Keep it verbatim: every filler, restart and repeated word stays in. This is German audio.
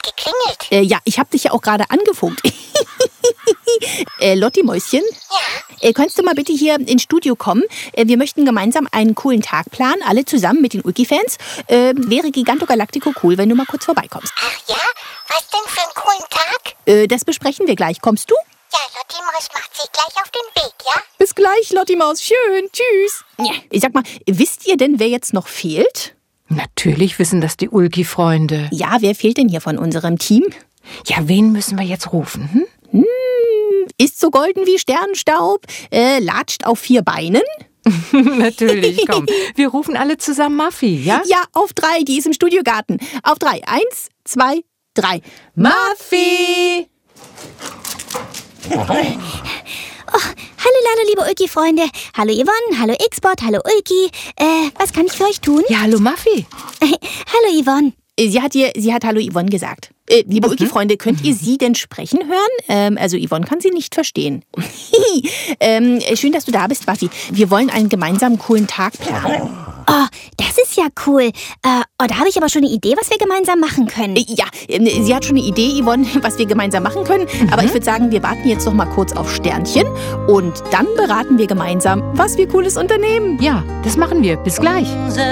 geklingelt? Äh, ja, ich habe dich ja auch gerade angefunkt. äh, Lotti Mäuschen? Ja. Äh, könntest du mal bitte hier ins Studio kommen? Äh, wir möchten gemeinsam einen coolen Tag planen, alle zusammen mit den Ulki-Fans. Äh, wäre Giganto Galactico cool, wenn du mal kurz vorbeikommst. Ach ja? Was denn für einen coolen Tag? Äh, das besprechen wir gleich. Kommst du? Ja, Lotti Maus macht sich gleich auf den Weg, ja? Bis gleich, Lotti Maus. Schön. Tschüss. Ja. Ich sag mal, wisst ihr denn, wer jetzt noch fehlt? Natürlich wissen das die Ulki-Freunde. Ja, wer fehlt denn hier von unserem Team? Ja, wen müssen wir jetzt rufen? Hm? Hm, ist so golden wie Sternenstaub, äh, latscht auf vier Beinen. Natürlich, komm. Wir rufen alle zusammen Maffi, ja? Ja, auf drei, die ist im Studiogarten. Auf drei. Eins, zwei, drei. Maffi! Oh, hallo, hallo, liebe Ulki-Freunde. Hallo Yvonne, hallo X-Bot, hallo Ulki. Äh, was kann ich für euch tun? Ja, hallo Maffi. Hallo Yvonne. Sie hat, ihr, sie hat Hallo Yvonne gesagt. Äh, liebe mhm. Ulki-Freunde, könnt ihr sie denn sprechen hören? Ähm, also Yvonne kann sie nicht verstehen. ähm, schön, dass du da bist, Buffy. Wir wollen einen gemeinsamen coolen Tag planen. Oh, das ist ja cool. Äh, oh, da habe ich aber schon eine Idee, was wir gemeinsam machen können. Äh, ja, äh, sie hat schon eine Idee, Yvonne, was wir gemeinsam machen können. Mhm. Aber ich würde sagen, wir warten jetzt noch mal kurz auf Sternchen. Und dann beraten wir gemeinsam, was wir Cooles unternehmen. Ja, das machen wir. Bis gleich.